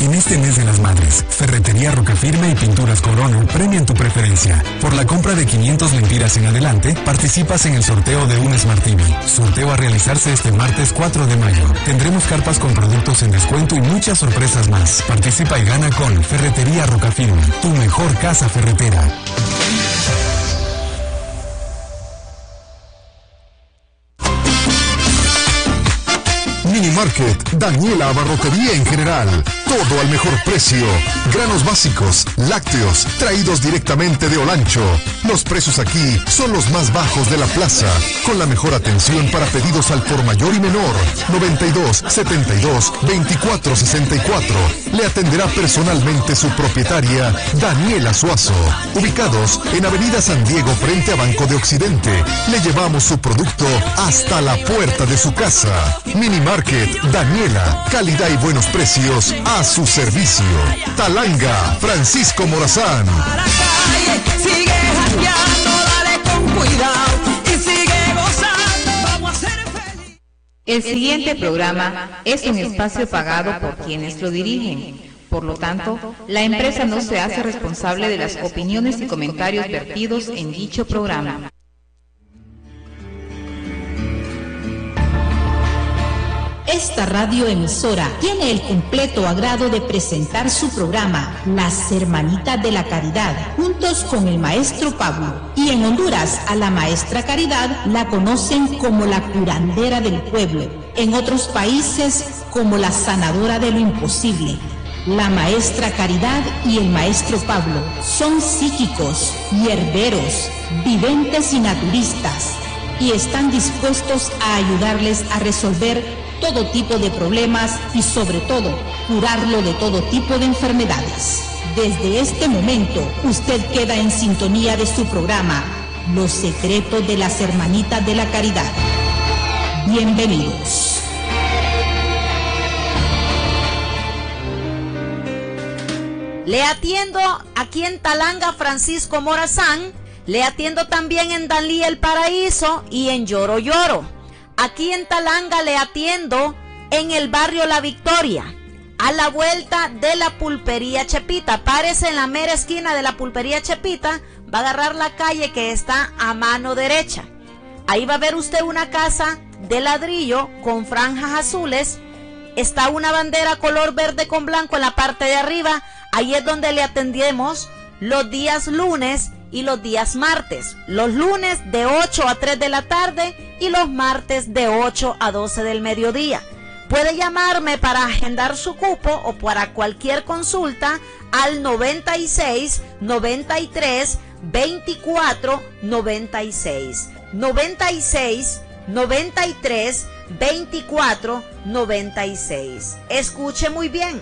En este mes de las madres, Ferretería Rocafirme y Pinturas Corona premian tu preferencia. Por la compra de 500 lempiras en adelante, participas en el sorteo de un Smart TV. Sorteo a realizarse este martes 4 de mayo. Tendremos carpas con productos en descuento y muchas sorpresas más. Participa y gana con Ferretería Rocafirme, tu mejor casa ferretera. Mini Market, Daniela Abarrotería en general. Todo al mejor precio. Granos básicos, lácteos, traídos directamente de Olancho. Los precios aquí son los más bajos de la plaza. Con la mejor atención para pedidos al por mayor y menor. 92 72 24 64. Le atenderá personalmente su propietaria, Daniela Suazo. Ubicados en Avenida San Diego frente a Banco de Occidente. Le llevamos su producto hasta la puerta de su casa. Mini Market, Daniela. Calidad y buenos precios a su servicio. Talanga, Francisco Morazán. El siguiente programa es un espacio pagado por quienes lo dirigen. Por lo tanto, la empresa no se hace responsable de las opiniones y comentarios vertidos en dicho programa. Esta radioemisora tiene el completo agrado de presentar su programa Las Hermanitas de la Caridad, juntos con el maestro Pablo. Y en Honduras a la maestra Caridad la conocen como la curandera del pueblo, en otros países como la sanadora de lo imposible. La maestra Caridad y el maestro Pablo son psíquicos, hierberos, videntes y naturistas, y están dispuestos a ayudarles a resolver todo tipo de problemas y sobre todo curarlo de todo tipo de enfermedades. Desde este momento usted queda en sintonía de su programa Los Secretos de las Hermanitas de la Caridad. Bienvenidos. Le atiendo aquí en Talanga, Francisco Morazán. Le atiendo también en Danlí El Paraíso y en Lloro Lloro. Aquí en Talanga le atiendo en el barrio La Victoria, a la vuelta de la Pulpería Chepita. Párese en la mera esquina de la Pulpería Chepita, va a agarrar la calle que está a mano derecha. Ahí va a ver usted una casa de ladrillo con franjas azules. Está una bandera color verde con blanco en la parte de arriba. Ahí es donde le atendemos los días lunes y los días martes. Los lunes de 8 a 3 de la tarde y los martes de 8 a 12 del mediodía. Puede llamarme para agendar su cupo o para cualquier consulta al 96 93 24 96. 96 93 24 96. Escuche muy bien.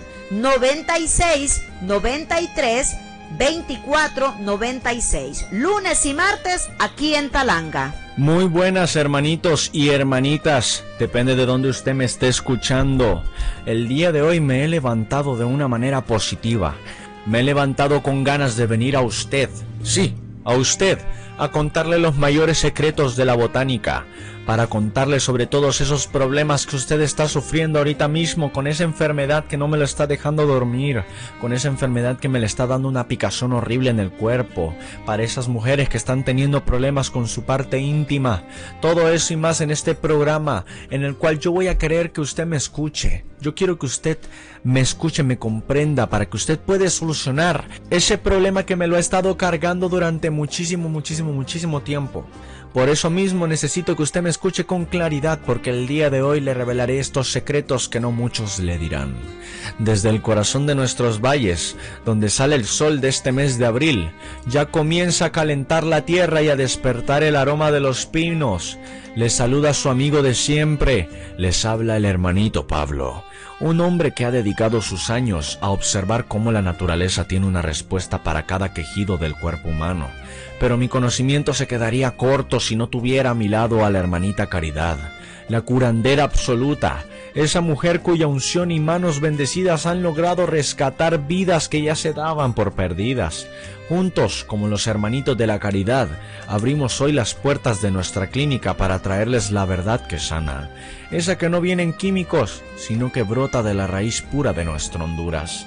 96 93 24 96. Lunes y martes aquí en Talanga. Muy buenas, hermanitos y hermanitas, depende de dónde usted me esté escuchando. El día de hoy me he levantado de una manera positiva. Me he levantado con ganas de venir a usted, sí, a usted, a contarle los mayores secretos de la botánica, para contarle sobre todos esos problemas que usted está sufriendo ahorita mismo, con esa enfermedad que no me lo está dejando dormir, con esa enfermedad que me le está dando una picazón horrible en el cuerpo, para esas mujeres que están teniendo problemas con su parte íntima. Todo eso y más en este programa, en el cual yo voy a querer que usted me escuche. Yo quiero que usted me escuche, me comprenda, para que usted pueda solucionar ese problema que me lo ha estado cargando durante muchísimo tiempo. Por eso mismo necesito que usted me escuche con claridad, porque el día de hoy le revelaré estos secretos que no muchos le dirán. Desde el corazón de nuestros valles, donde sale el sol de este mes de abril, ya comienza a calentar la tierra y a despertar el aroma de los pinos. Les saluda su amigo de siempre, les habla el hermanito Pablo, un hombre que ha dedicado sus años a observar cómo la naturaleza tiene una respuesta para cada quejido del cuerpo humano. Pero mi conocimiento se quedaría corto si no tuviera a mi lado a la hermanita Caridad, la curandera absoluta, esa mujer cuya unción y manos bendecidas han logrado rescatar vidas que ya se daban por perdidas. Juntos, como los hermanitos de la Caridad, abrimos hoy las puertas de nuestra clínica para traerles la verdad que sana, esa que no viene en químicos, sino que brota de la raíz pura de nuestro Honduras.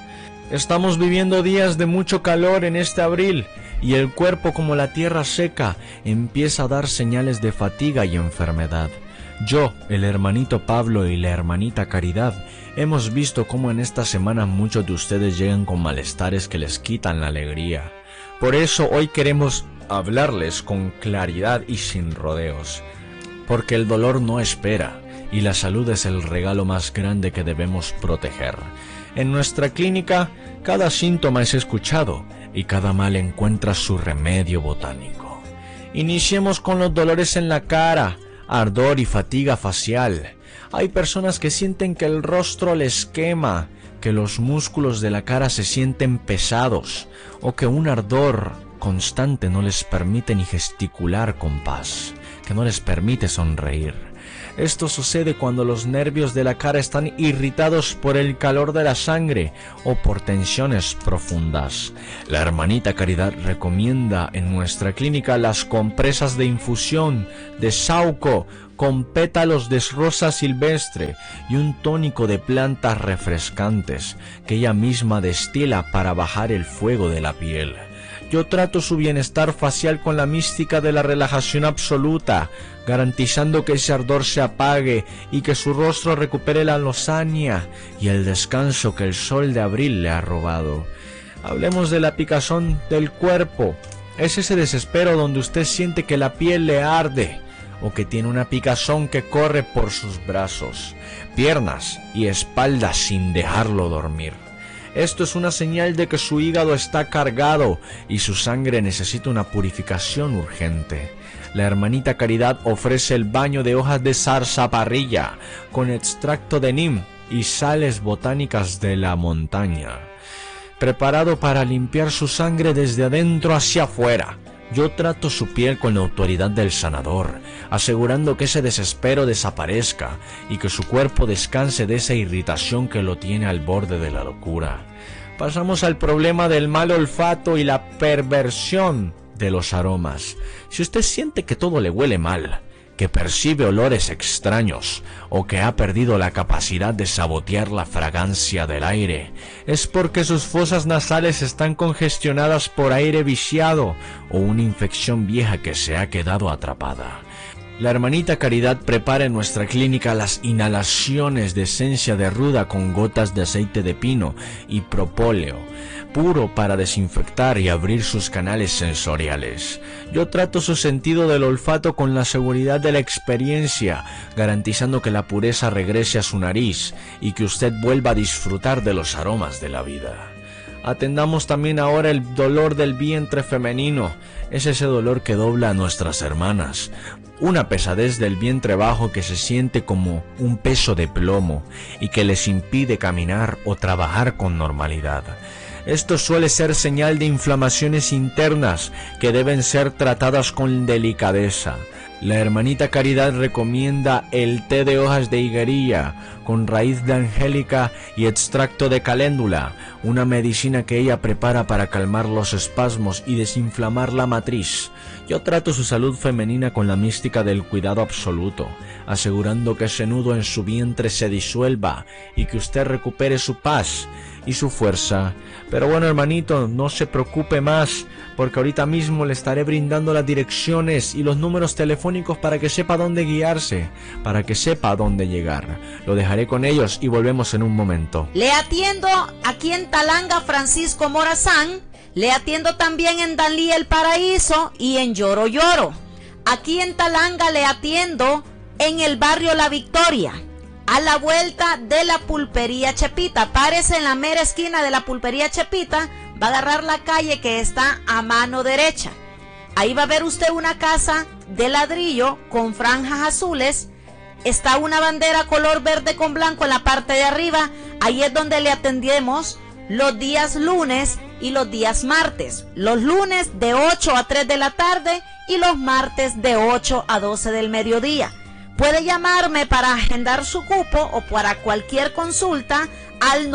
Estamos viviendo días de mucho calor en este abril y el cuerpo, como la tierra seca, empieza a dar señales de fatiga y enfermedad. Yo, el hermanito Pablo y la hermanita Caridad hemos visto cómo en esta semana muchos de ustedes llegan con malestares que les quitan la alegría. Por eso hoy queremos hablarles con claridad y sin rodeos, porque el dolor no espera y la salud es el regalo más grande que debemos proteger. En nuestra clínica, cada síntoma es escuchado y cada mal encuentra su remedio botánico. Iniciemos con los dolores en la cara, ardor y fatiga facial. Hay personas que sienten que el rostro les quema, que los músculos de la cara se sienten pesados o que un ardor constante no les permite ni gesticular con paz, que no les permite sonreír. Esto sucede cuando los nervios de la cara están irritados por el calor de la sangre o por tensiones profundas. La hermanita Caridad recomienda en nuestra clínica las compresas de infusión de saúco con pétalos de rosa silvestre y un tónico de plantas refrescantes que ella misma destila para bajar el fuego de la piel. Yo trato su bienestar facial con la mística de la relajación absoluta, garantizando que ese ardor se apague y que su rostro recupere la lozania y el descanso que el sol de abril le ha robado. Hablemos de la picazón del cuerpo. Es ese desespero donde usted siente que la piel le arde o que tiene una picazón que corre por sus brazos, piernas y espalda sin dejarlo dormir. Esto es una señal de que su hígado está cargado y su sangre necesita una purificación urgente. La hermanita Caridad ofrece el baño de hojas de zarzaparrilla con extracto de neem y sales botánicas de la montaña, preparado para limpiar su sangre desde adentro hacia afuera. Yo trato su piel con la autoridad del sanador, asegurando que ese desespero desaparezca y que su cuerpo descanse de esa irritación que lo tiene al borde de la locura. Pasamos al problema del mal olfato y la perversión de los aromas. Si usted siente que todo le huele mal, que percibe olores extraños o que ha perdido la capacidad de sabotear la fragancia del aire, es porque sus fosas nasales están congestionadas por aire viciado o una infección vieja que se ha quedado atrapada. La hermanita Caridad prepara en nuestra clínica las inhalaciones de esencia de ruda con gotas de aceite de pino y propóleo puro para desinfectar y abrir sus canales sensoriales. Yo trato su sentido del olfato con la seguridad de la experiencia, garantizando que la pureza regrese a su nariz y que usted vuelva a disfrutar de los aromas de la vida. Atendamos también ahora el dolor del vientre femenino. Es ese dolor que dobla a nuestras hermanas. Una pesadez del vientre bajo que se siente como un peso de plomo y que les impide caminar o trabajar con normalidad. Esto suele ser señal de inflamaciones internas que deben ser tratadas con delicadeza. La hermanita Caridad recomienda el té de hojas de higuerilla con raíz de angélica y extracto de caléndula, una medicina que ella prepara para calmar los espasmos y desinflamar la matriz. Yo trato su salud femenina con la mística del cuidado absoluto, asegurando que ese nudo en su vientre se disuelva y que usted recupere su paz y su fuerza. Pero bueno, hermanito, no se preocupe más, porque ahorita mismo le estaré brindando las direcciones y los números telefónicos para que sepa dónde guiarse, para que sepa a dónde llegar. Lo dejaré con ellos y volvemos en un momento. Le atiendo aquí en Talanga, Francisco Morazán. Le atiendo también en Danlí El Paraíso y en Lloro Lloro. Aquí en Talanga le atiendo en el barrio La Victoria, a la vuelta de la pulpería Chepita. Párese en la mera esquina de la pulpería Chepita, va a agarrar la calle que está a mano derecha. Ahí va a ver usted una casa de ladrillo con franjas azules. Está una bandera color verde con blanco en la parte de arriba. Ahí es donde le atendemos los días lunes y los días martes. Los lunes de 8 a 3 de la tarde y los martes de 8 a 12 del mediodía. Puede llamarme para agendar su cupo o para cualquier consulta al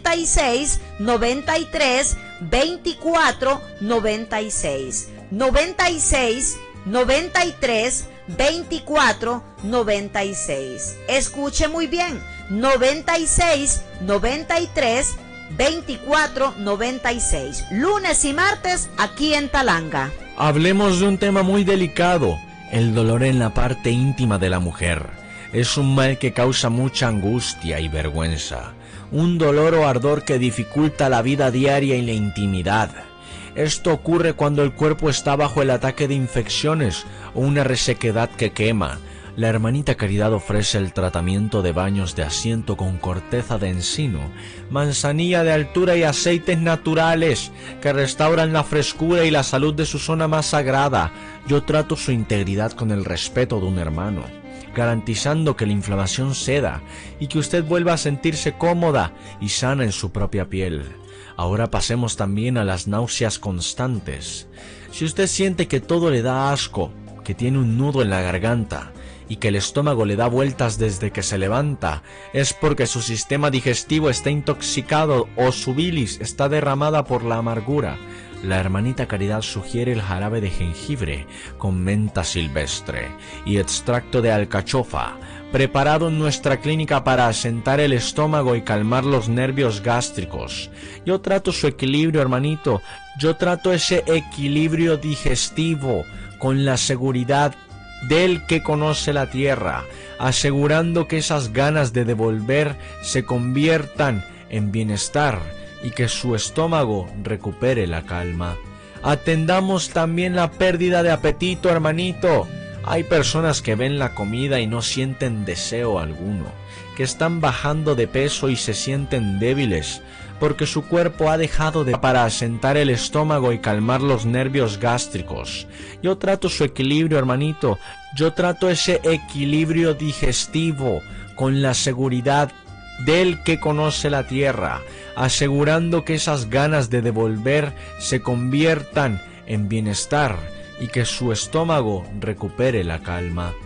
96 93 24 96. 96 93 24 96. Escuche muy bien. 96 93 2496, lunes y martes aquí en Talanga. Hablemos de un tema muy delicado, el dolor en la parte íntima de la mujer. Es un mal que causa mucha angustia y vergüenza, un dolor o ardor que dificulta la vida diaria y la intimidad. Esto ocurre cuando el cuerpo está bajo el ataque de infecciones o una resequedad que quema. La hermanita Caridad ofrece el tratamiento de baños de asiento con corteza de encino, manzanilla de altura y aceites naturales que restauran la frescura y la salud de su zona más sagrada. Yo trato su integridad con el respeto de un hermano, garantizando que la inflamación ceda y que usted vuelva a sentirse cómoda y sana en su propia piel. Ahora pasemos también a las náuseas constantes. Si usted siente que todo le da asco, que tiene un nudo en la garganta y que el estómago le da vueltas desde que se levanta, es porque su sistema digestivo está intoxicado o su bilis está derramada por la amargura. La hermanita Caridad sugiere el jarabe de jengibre con menta silvestre y extracto de alcachofa, preparado en nuestra clínica para asentar el estómago y calmar los nervios gástricos. Yo trato su equilibrio, hermanito. Yo trato ese equilibrio digestivo con la seguridad del que conoce la tierra, asegurando que esas ganas de devolver se conviertan en bienestar y que su estómago recupere la calma. Atendamos también la pérdida de apetito, hermanito. Hay personas que ven la comida y no sienten deseo alguno, que están bajando de peso y se sienten débiles, porque su cuerpo ha dejado de para asentar el estómago y calmar los nervios gástricos. Yo trato su equilibrio, hermanito. Yo trato ese equilibrio digestivo con la seguridad del que conoce la tierra, asegurando que esas ganas de devolver se conviertan en bienestar y que su estómago recupere la calma.